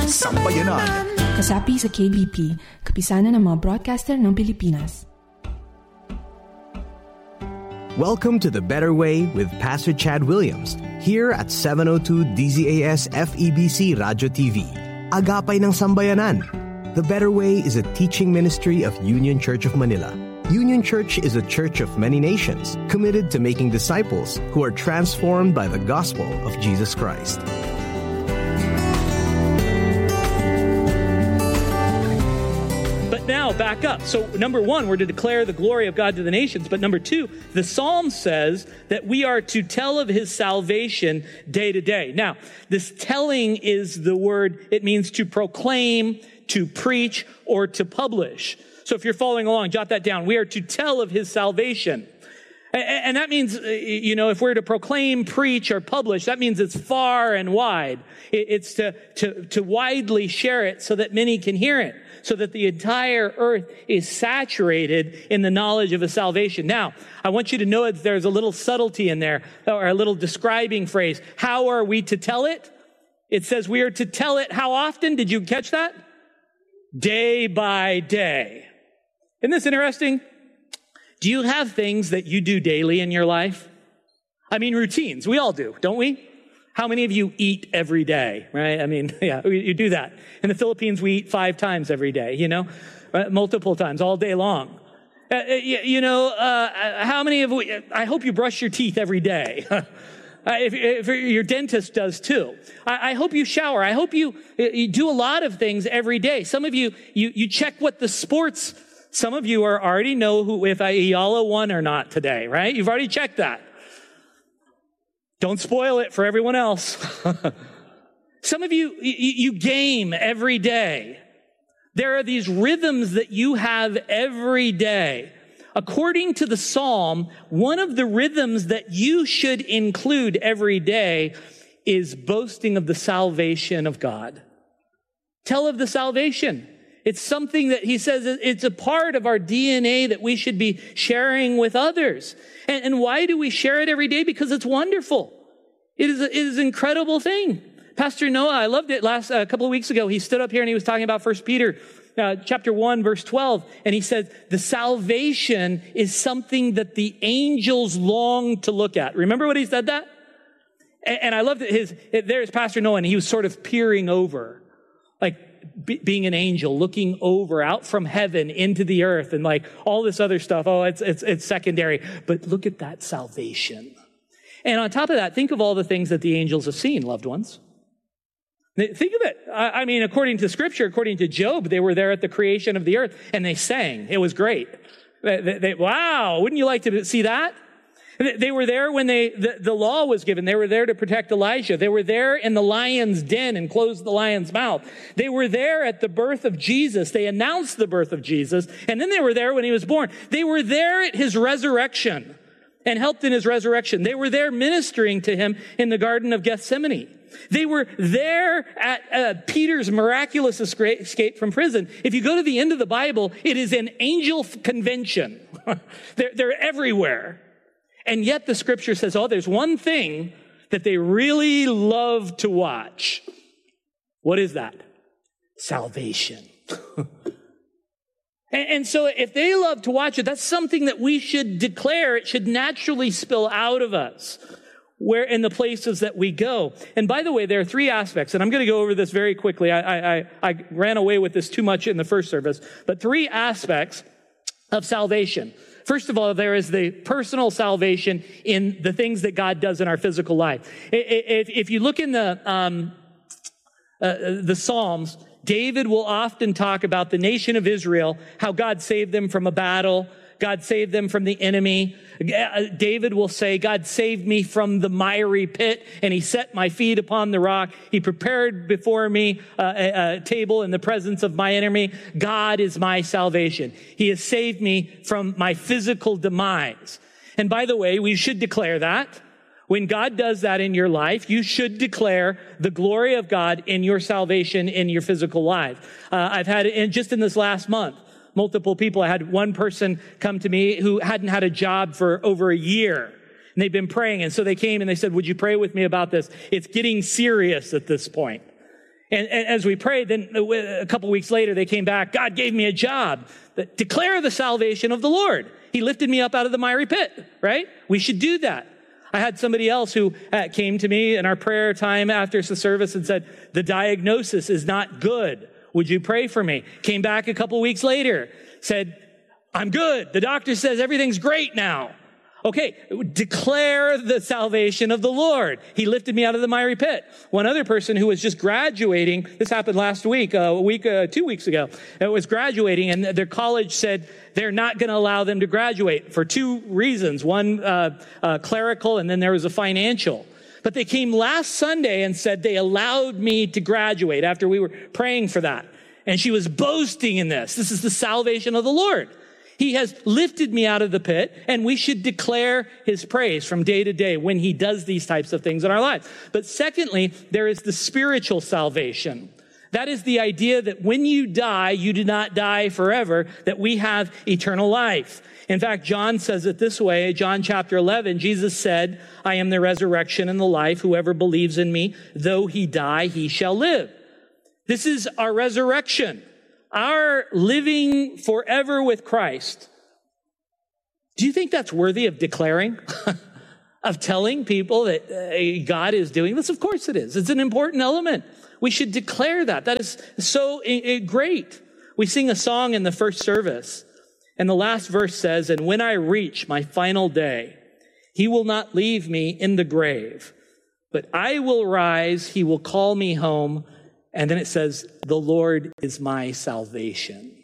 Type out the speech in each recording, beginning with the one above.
Sampayanan. Kasapi sa KBP, kapisanan ng mga broadcaster ng Pilipinas. Welcome to The Better Way with Pastor Chad Williams here at 702 DZAS FEBC Radio TV. Agapay ng Sambayanan. The Better Way is a teaching ministry of Union Church of Manila. Union Church is a church of many nations, committed to making disciples who are transformed by the gospel of Jesus Christ. Now, back up. So, number one, we're to declare the glory of God to the nations. But number two, the Psalm says that we are to tell of his salvation day to day. Now, this telling is the word, it means to proclaim, to preach, or to publish. So if you're following along, jot that down. We are to tell of his salvation. And that means, if we're to proclaim, preach, or publish, that means it's far and wide. It's to widely share it so that many can hear it, so that the entire earth is saturated in the knowledge of a salvation. Now, I want you to know that there's a little subtlety in there, or a little describing phrase. How are we to tell it? It says we are to tell it how often? Did you catch that? Day by day. Isn't this interesting? Do you have things that you do daily in your life? I mean, routines. We all do, don't we? How many of you eat every day, right? I mean, yeah, you do that. In the Philippines, we eat 5 times every day, multiple times, all day long. How many of we, I hope you brush your teeth every day. If your dentist does too. I hope you shower. I hope you do a lot of things every day. Some of you check what the sports. Some of you already know if Ayala won or not today, right? You've already checked that. Don't spoil it for everyone else. Some of you game every day. There are these rhythms that you have every day. According to the Psalm, one of the rhythms that you should include every day is boasting of the salvation of God. Tell of the salvation. It's something that he says it's a part of our DNA that we should be sharing with others. And why do we share it every day? Because it's wonderful. It is an incredible thing. Pastor Noah, I loved it a couple of weeks ago. He stood up here and he was talking about 1 Peter chapter 1, verse 12. And he said, the salvation is something that the angels long to look at. Remember what he said that? And I loved it. There's Pastor Noah, and he was sort of peering over, like being an angel, looking over out from heaven into the earth and like all this other stuff. Oh, it's secondary. But look at that salvation. And on top of that, think of all the things that the angels have seen, loved ones. Think of it. I mean, according to Scripture, according to Job, they were there at the creation of the earth and they sang. It was great. Wow, wouldn't you like to see that? They were there when the law was given. They were there to protect Elijah. They were there in the lion's den and closed the lion's mouth. They were there at the birth of Jesus. They announced the birth of Jesus. And then they were there when he was born. They were there at his resurrection and helped in his resurrection. They were there ministering to him in the Garden of Gethsemane. They were there at Peter's miraculous escape from prison. If you go to the end of the Bible, it is an angel convention. They're everywhere. And yet the Scripture says, there's one thing that they really love to watch. What is that? Salvation. And so if they love to watch it, that's something that we should declare. It should naturally spill out of us where in the places that we go. And by the way, there are 3 aspects, and I'm going to go over this very quickly. I ran away with this too much in the first service, but 3 aspects of salvation. First of all, there is the personal salvation in the things that God does in our physical life. If you look in the Psalms, David will often talk about the nation of Israel, how God saved them from a battle, God saved them from the enemy. David will say, God saved me from the miry pit, and he set my feet upon the rock. He prepared before me a table in the presence of my enemy. God is my salvation. He has saved me from my physical demise. And by the way, we should declare that. When God does that in your life, you should declare the glory of God in your salvation in your physical life. I've had, just in this last month, multiple people. I had one person come to me who hadn't had a job for over a year. And they've been praying. And so they came and they said, would you pray with me about this? It's getting serious at this point. And as we prayed, then a couple weeks later, they came back. God gave me a job. Declare the salvation of the Lord. He lifted me up out of the miry pit, right? We should do that. I had somebody else who came to me in our prayer time after the service and said, the diagnosis is not good. Would you pray for me? Came back a couple weeks later, said, I'm good. The doctor says everything's great now. Okay, declare the salvation of the Lord. He lifted me out of the miry pit. One other person who was just graduating, this happened last week, 2 weeks ago, was graduating, and their college said they're not going to allow them to graduate for two reasons. One, clerical, and then there was a financial. But they came last Sunday and said they allowed me to graduate after we were praying for that. And she was boasting in this. This is the salvation of the Lord. He has lifted me out of the pit, and we should declare his praise from day to day when he does these types of things in our lives. But secondly, there is the spiritual salvation. That is the idea that when you die, you do not die forever, that we have eternal life. In fact, John says it this way, John chapter 11, Jesus said, I am the resurrection and the life. Whoever believes in me, though he die, he shall live. This is our resurrection. Our living forever with Christ. Do you think that's worthy of declaring? Of telling people that God is doing this? Of course it is. It's an important element. We should declare that. That is so great. We sing a song in the first service, and the last verse says, and when I reach my final day, he will not leave me in the grave, but I will rise, he will call me home. And then it says, the Lord is my salvation.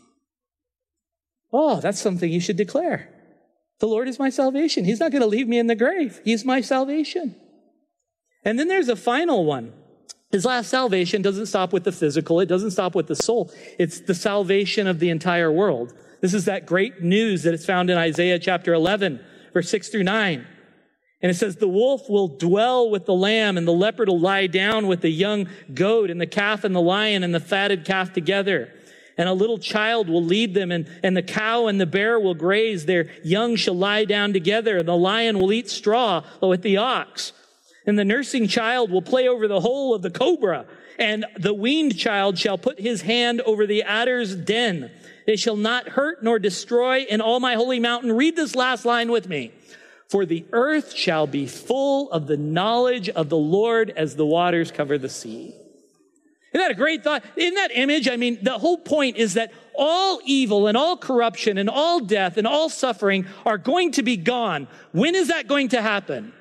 Oh, that's something you should declare. The Lord is my salvation. He's not going to leave me in the grave. He's my salvation. And then there's a final one. His last salvation doesn't stop with the physical. It doesn't stop with the soul. It's the salvation of the entire world. This is that great news that is found in Isaiah chapter 11, verse 6 through 9. And it says, the wolf will dwell with the lamb, and the leopard will lie down with the young goat, and the calf and the lion and the fatted calf together. And a little child will lead them, and the cow and the bear will graze. Their young shall lie down together, and the lion will eat straw with the ox. And the nursing child will play over the hole of the cobra, and the weaned child shall put his hand over the adder's den. They shall not hurt nor destroy in all my holy mountain. Read this last line with me. For the earth shall be full of the knowledge of the Lord as the waters cover the sea. Isn't that a great thought? In that image, I mean, the whole point is that all evil and all corruption and all death and all suffering are going to be gone. When is that going to happen?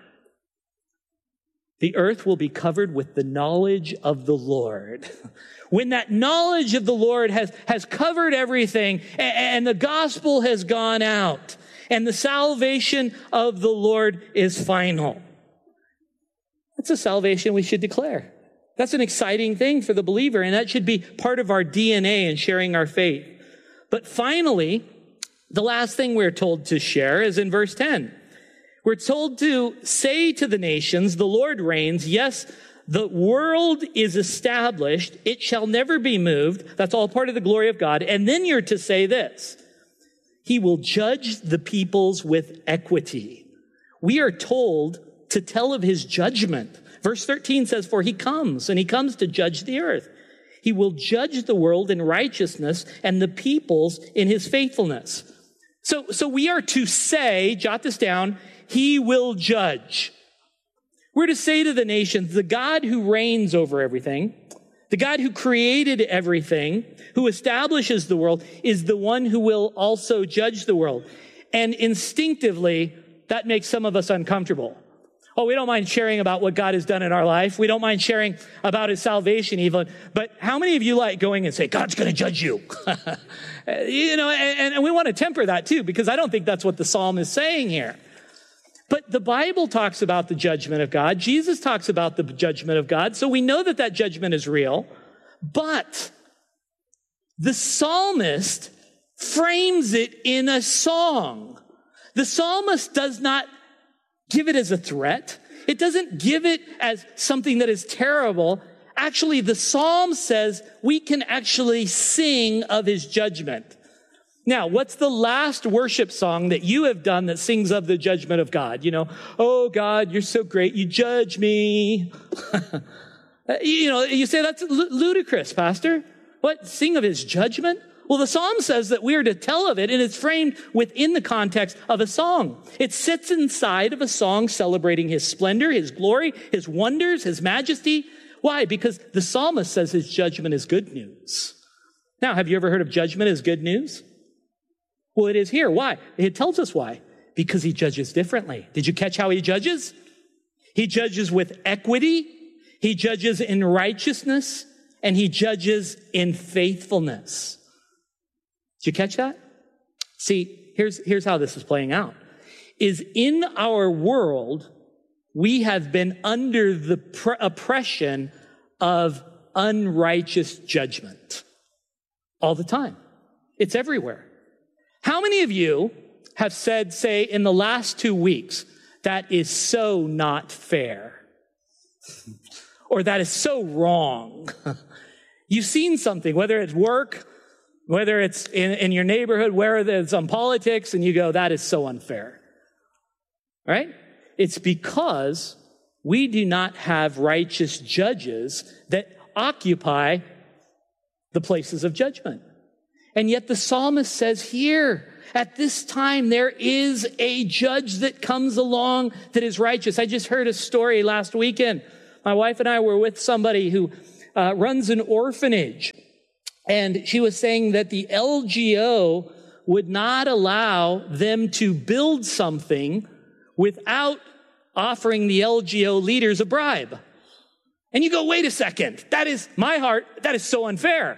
The earth will be covered with the knowledge of the Lord. When that knowledge of the Lord has covered everything and the gospel has gone out, and the salvation of the Lord is final. That's a salvation we should declare. That's an exciting thing for the believer, and that should be part of our DNA in sharing our faith. But finally, the last thing we're told to share is in verse 10. We're told to say to the nations, the Lord reigns. Yes, the world is established. It shall never be moved. That's all part of the glory of God. And then you're to say this. He will judge the peoples with equity. We are told to tell of his judgment. Verse 13 says, for he comes, and he comes to judge the earth. He will judge the world in righteousness and the peoples in his faithfulness. So we are to say, jot this down, he will judge. We're to say to the nations, the God who reigns over everything, the God who created everything, who establishes the world, is the one who will also judge the world. And instinctively, that makes some of us uncomfortable. Oh, we don't mind sharing about what God has done in our life. We don't mind sharing about his salvation even. But how many of you like going and say, God's going to judge you? And we want to temper that too, because I don't think that's what the psalm is saying here. But the Bible talks about the judgment of God. Jesus talks about the judgment of God. So we know that that judgment is real. But the psalmist frames it in a song. The psalmist does not give it as a threat. It doesn't give it as something that is terrible. Actually, the psalm says we can actually sing of his judgment. Now, what's the last worship song that you have done that sings of the judgment of God? Oh God, you're so great. You judge me. You say that's ludicrous, Pastor. What? Sing of his judgment? Well, the Psalm says that we are to tell of it, and it's framed within the context of a song. It sits inside of a song celebrating his splendor, his glory, his wonders, his majesty. Why? Because the psalmist says his judgment is good news. Now, have you ever heard of judgment as good news? Well, it is here. Why? It tells us why. Because he judges differently. Did you catch how he judges? He judges with equity. He judges in righteousness. And he judges in faithfulness. Did you catch that? See, here's how this is playing out. Is in our world, we have been under the oppression of unrighteous judgment all the time. It's everywhere. How many of you have said, say, in the last 2 weeks, that is so not fair? Or that is so wrong? You've seen something, whether it's work, whether it's in your neighborhood, whether it's on politics, and you go, that is so unfair. Right? It's because we do not have righteous judges that occupy the places of judgment. And yet the psalmist says here, at this time, there is a judge that comes along that is righteous. I just heard a story last weekend. My wife and I were with somebody who runs an orphanage. And she was saying that the LGO would not allow them to build something without offering the LGO leaders a bribe. And you go, wait a second, that is my heart, that is so unfair.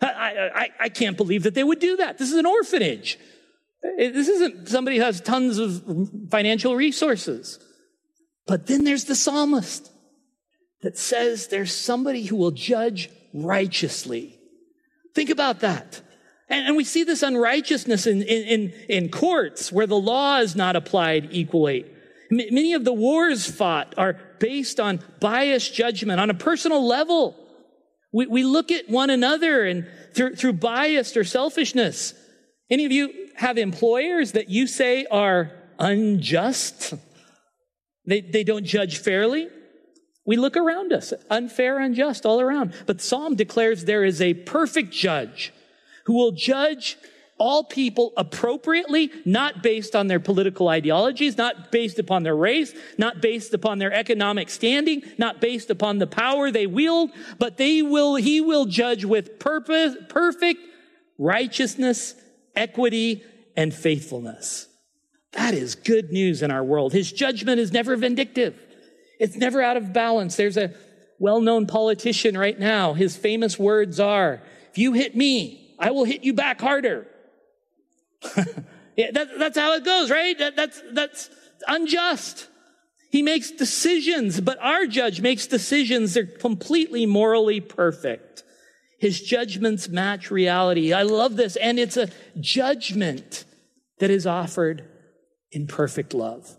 I can't believe that they would do that. This is an orphanage. This isn't somebody who has tons of financial resources. But then there's the psalmist that says there's somebody who will judge righteously. Think about that. And we see this unrighteousness in courts where the law is not applied equally. Many of the wars fought are based on biased judgment on a personal level. We look at one another and through bias or selfishness. Any of you have employers that you say are unjust? They don't judge fairly? We look around us, unfair, unjust, all around. But the Psalm declares there is a perfect judge who will judge all people appropriately, not based on their political ideologies, not based upon their race, not based upon their economic standing, not based upon the power they wield, but he will judge with perfect righteousness, equity, and faithfulness. That is good news in our world. His judgment is never vindictive. It's never out of balance. There's a well-known politician right now. His famous words are, if you hit me, I will hit you back harder. Yeah, that's how it goes, right? That's unjust. He makes decisions, but our judge makes decisions that are completely morally perfect. His judgments match reality. I love this. And it's a judgment that is offered in perfect love.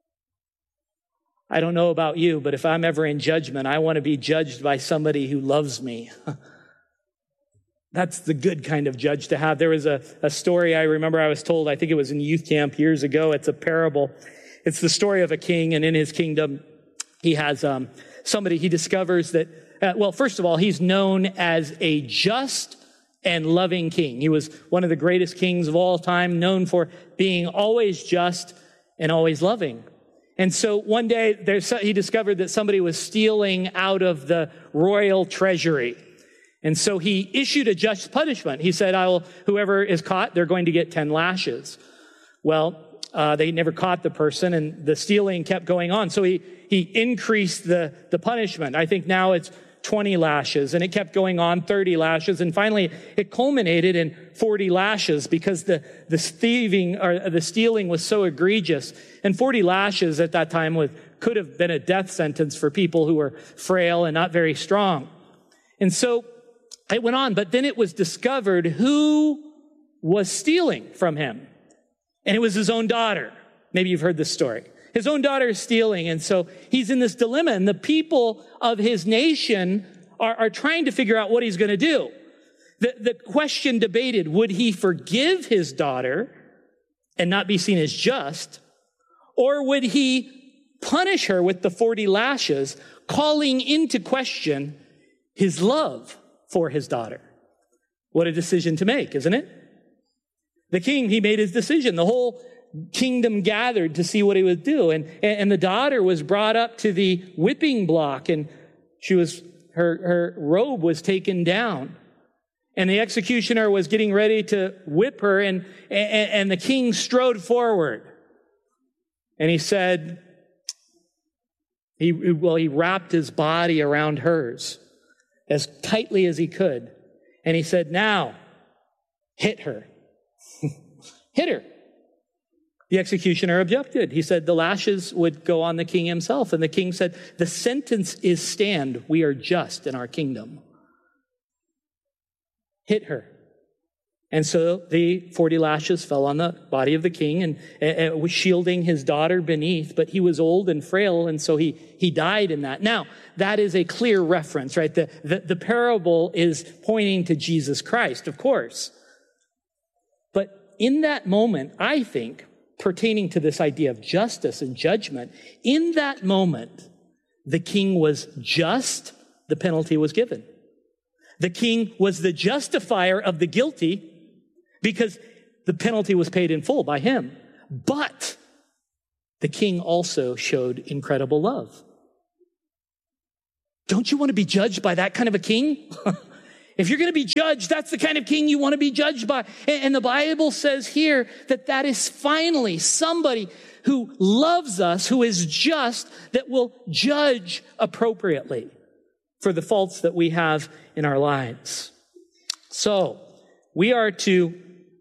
I don't know about you, but if I'm ever in judgment, I want to be judged by somebody who loves me. That's the good kind of judge to have. There was a story I remember I was told, I think it was in youth camp years ago. It's a parable. It's the story of a king, and in his kingdom, he has somebody he discovers that, first of all, he's known as a just and loving king. He was one of the greatest kings of all time, known for being always just and always loving. And so one day he discovered that somebody was stealing out of the royal treasury. And so he issued a just punishment. He said, whoever is caught, they're going to get 10 lashes. Well, they never caught the person, and the stealing kept going on. So he increased the punishment. I think now it's 20 lashes, and it kept going on, 30 lashes, and finally it culminated in 40 lashes because the thieving or the stealing was so egregious. And 40 lashes at that time could have been a death sentence for people who were frail and not very strong. And so it went on, but then it was discovered who was stealing from him. And it was his own daughter. Maybe you've heard this story. His own daughter is stealing, and so he's in this dilemma, and the people of his nation are trying to figure out what he's going to do. The question debated, would he forgive his daughter and not be seen as just, or would he punish her with the 40 lashes, calling into question his love for his daughter. What a decision to make, isn't it? The king, he made his decision. The whole kingdom gathered to see what he would do. And the daughter was brought up to the whipping block, and her robe was taken down. And the executioner was getting ready to whip her, and the king strode forward. And he said, he wrapped his body around hers as tightly as he could. And he said, now, hit her. Hit her. The executioner objected. He said the lashes would go on the king himself. And the king said, the sentence is stand. We are just in our kingdom. Hit her. And so the 40 lashes fell on the body of the king and was shielding his daughter beneath. But he was old and frail, and so he died in that. Now, that is a clear reference, right? The parable is pointing to Jesus Christ, of course. But in that moment, I think, pertaining to this idea of justice and judgment, in that moment, the king was just, the penalty was given. The king was the justifier of the guilty because the penalty was paid in full by him. But the king also showed incredible love. Don't you want to be judged by that kind of a king? If you're going to be judged, that's the kind of king you want to be judged by. And the Bible says here that is finally somebody who loves us, who is just, that will judge appropriately for the faults that we have in our lives. So, we are to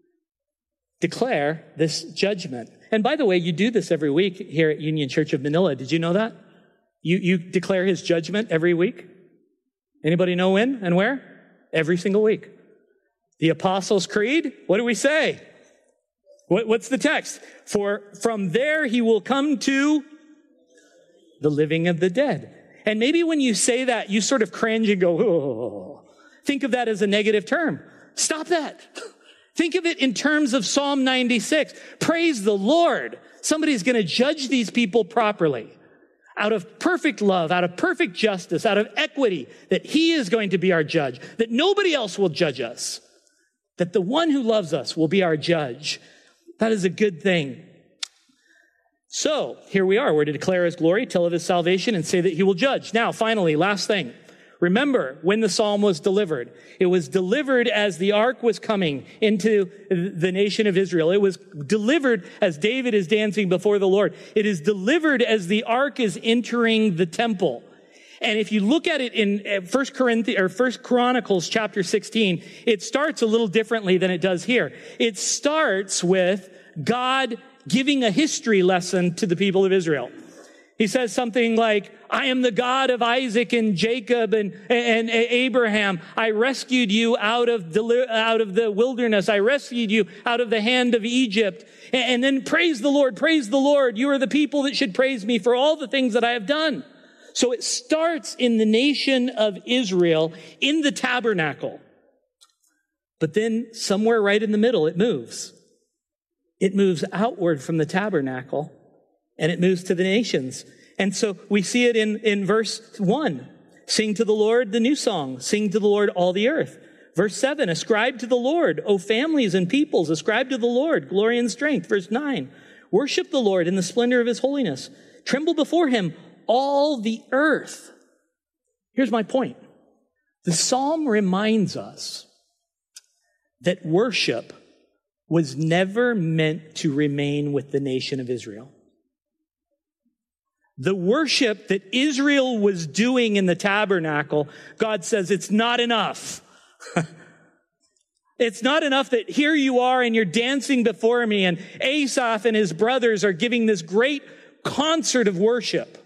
declare this judgment. And by the way, you do this every week here at Union Church of Manila. Did you know that? You declare his judgment every week? Anybody know when and where? Every single week. The Apostles' Creed, what do we say? What's the text? For from there he will come to the living of the dead. And maybe when you say that, you sort of cringe and go, oh. Think of that as a negative term. Stop that. Think of it in terms of Psalm 96. Praise the Lord. Somebody's going to judge these people properly. Out of perfect love, out of perfect justice, out of equity, that he is going to be our judge, that nobody else will judge us, that the one who loves us will be our judge. That is a good thing. So, here we are. We're to declare his glory, tell of his salvation, and say that he will judge. Now, finally, last thing. Remember when the psalm was delivered. It was delivered as the ark was coming into the nation of Israel. It was delivered as David is dancing before the Lord. It is delivered as the ark is entering the temple. And if you look at it in 1 Chronicles chapter 16, it starts a little differently than it does here. It starts with God giving a history lesson to the people of Israel. He says something like, I am the God of Isaac and Jacob and Abraham. I rescued you out of the wilderness. I rescued you out of the hand of Egypt. And then praise the Lord, praise the Lord. You are the people that should praise me for all the things that I have done. So it starts in the nation of Israel in the tabernacle. But then somewhere right in the middle, it moves. It moves outward from the tabernacle. And it moves to the nations. And so we see it in verse 1. Sing to the Lord the new song. Sing to the Lord all the earth. Verse 7. Ascribe to the Lord, O families and peoples. Ascribe to the Lord glory and strength. Verse 9. Worship the Lord in the splendor of his holiness. Tremble before him, all the earth. Here's my point. The psalm reminds us that worship was never meant to remain with the nation of Israel. The worship that Israel was doing in the tabernacle, God says it's not enough. It's not enough that here you are and you're dancing before me, and Asaph and his brothers are giving this great concert of worship.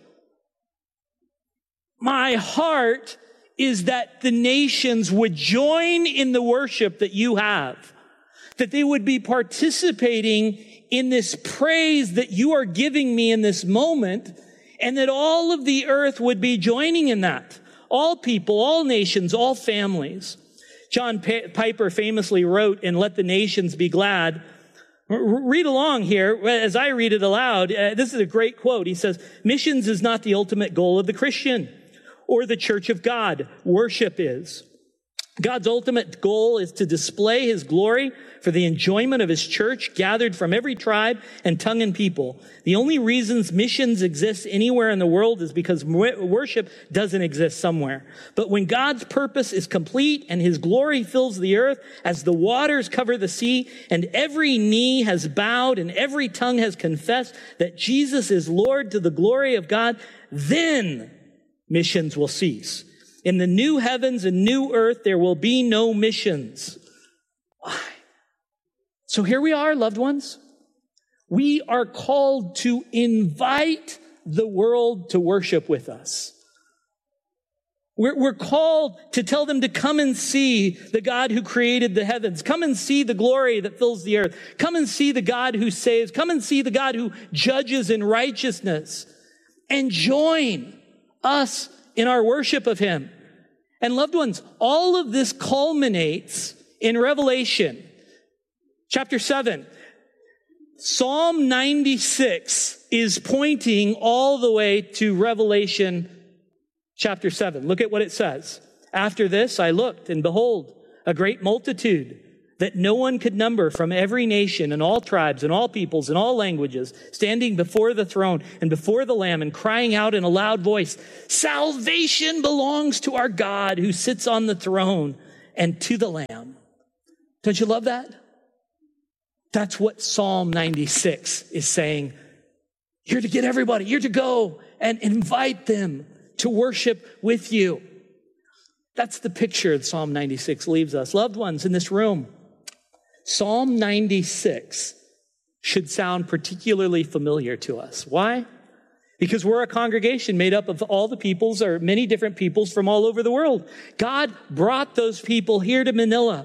My heart is that the nations would join in the worship that you have, that they would be participating in this praise that you are giving me in this moment, and that all of the earth would be joining in that. All people, all nations, all families. John Piper famously wrote in Let the Nations Be Glad, Read along here as I read it aloud. This is a great quote. He says, missions is not the ultimate goal of the Christian or the church of God. Worship is. God's ultimate goal is to display his glory for the enjoyment of his church gathered from every tribe and tongue and people. The only reasons missions exist anywhere in the world is because worship doesn't exist somewhere. But when God's purpose is complete and his glory fills the earth as the waters cover the sea and every knee has bowed and every tongue has confessed that Jesus is Lord to the glory of God, then missions will cease. In the new heavens and new earth, there will be no missions. Why? So here we are, loved ones. We are called to invite the world to worship with us. We're called to tell them to come and see the God who created the heavens. Come and see the glory that fills the earth. Come and see the God who saves. Come and see the God who judges in righteousness. And join us in our worship of him. And loved ones, all of this culminates in Revelation chapter 7. Psalm 96 is pointing all the way to Revelation chapter 7. Look at what it says. After this, I looked, and behold, a great multitude that no one could number from every nation and all tribes and all peoples and all languages, standing before the throne and before the Lamb and crying out in a loud voice, salvation belongs to our God who sits on the throne and to the Lamb. Don't you love that? That's what Psalm 96 is saying. You're to get everybody, you're to go and invite them to worship with you. That's the picture that Psalm 96 leaves us. Loved ones in this room, Psalm 96 should sound particularly familiar to us. Why? Because we're a congregation made up of all the peoples or many different peoples from all over the world. God brought those people here to Manila.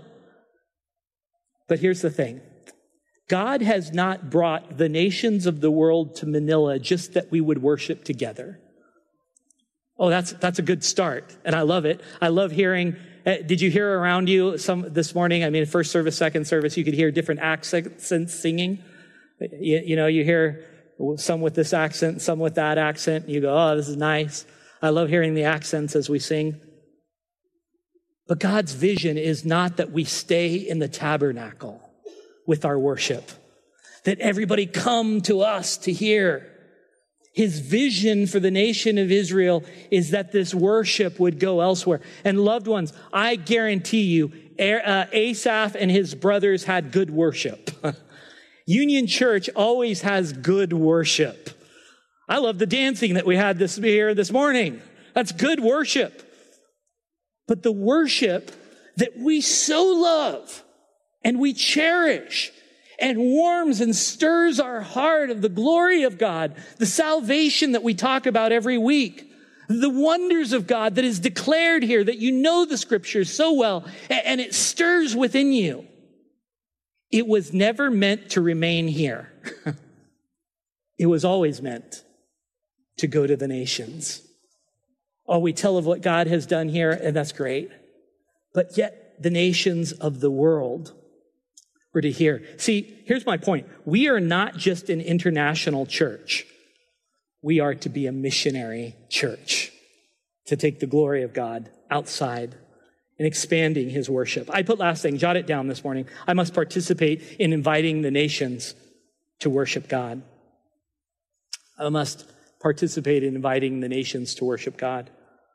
But here's the thing. God has not brought the nations of the world to Manila just that we would worship together. Oh, that's a good start. And I love it. I love hearing. Did you hear around you this morning? I mean, first service, second service, you could hear different accents singing. You hear some with this accent, some with that accent. You go, oh, this is nice. I love hearing the accents as we sing. But God's vision is not that we stay in the tabernacle with our worship, that everybody come to us to hear. His vision for the nation of Israel is that this worship would go elsewhere. And loved ones, I guarantee you, Asaph and his brothers had good worship. Union Church always has good worship. I love the dancing that we had this morning. That's good worship. But the worship that we so love and we cherish and warms and stirs our heart of the glory of God, the salvation that we talk about every week, the wonders of God that is declared here, that you know the scriptures so well, and it stirs within you. It was never meant to remain here. It was always meant to go to the nations. Oh, we tell of what God has done here, and that's great. But yet the nations of the world were to hear. See, here's my point. We are not just an international church. We are to be a missionary church, to take the glory of God outside and expanding his worship. I put last thing, jot it down this morning. I must participate in inviting the nations to worship God. I must participate in inviting the nations to worship God.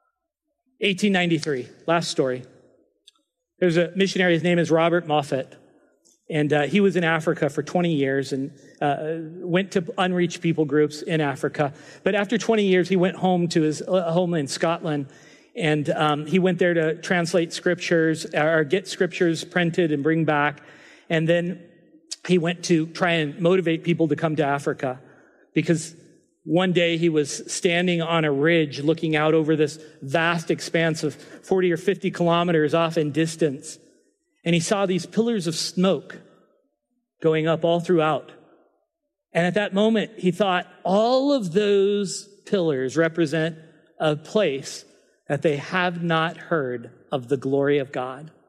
1893, last story. There's a missionary, his name is Robert Moffat. And he was in Africa for 20 years and went to unreached people groups in Africa. But after 20 years, he went home to his home in Scotland. And he went there to translate scriptures or get scriptures printed and bring back. And then he went to try and motivate people to come to Africa. Because one day he was standing on a ridge looking out over this vast expanse of 40 or 50 kilometers off in distance. And he saw these pillars of smoke going up all throughout. And at that moment, he thought, all of those pillars represent a place that they have not heard of the glory of God.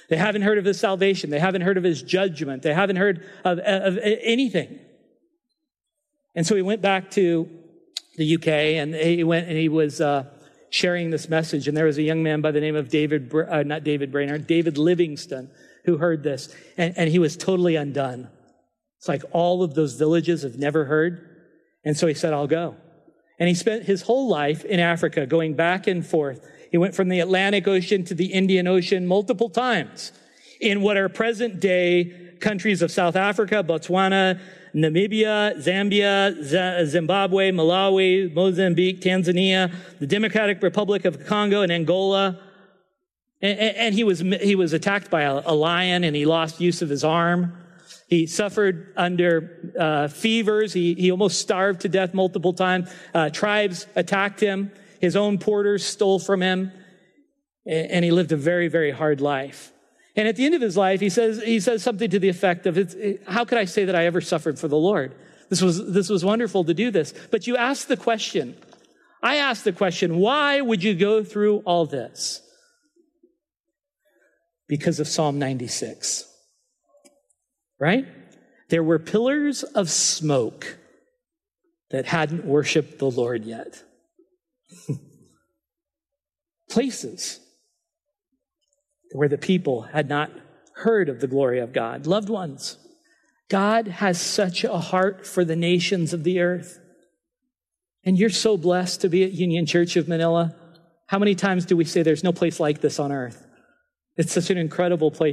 They haven't heard of his salvation. They haven't heard of his judgment. They haven't heard of anything. And so he went back to the UK, and he was sharing this message. And there was a young man by the name of David Livingstone, who heard this. And he was totally undone. It's like all of those villages have never heard. And so he said, I'll go. And he spent his whole life in Africa going back and forth. He went from the Atlantic Ocean to the Indian Ocean multiple times in what are present day countries of South Africa, Botswana, Namibia, Zambia, Zimbabwe, Malawi, Mozambique, Tanzania, the Democratic Republic of Congo, and Angola. And he was attacked by a lion, and he lost use of his arm. He suffered under fevers. He almost starved to death multiple times. Tribes attacked him. His own porters stole from him. And he lived a very, very hard life. And at the end of his life, he says something to the effect of, how could I say that I ever suffered for the Lord? This was wonderful to do this. But I asked the question, why would you go through all this? Because of Psalm 96. Right? There were pillars of smoke that hadn't worshiped the Lord yet. Places where the people had not heard of the glory of God. Loved ones, God has such a heart for the nations of the earth. And you're so blessed to be at Union Church of Manila. How many times do we say there's no place like this on earth? It's such an incredible place.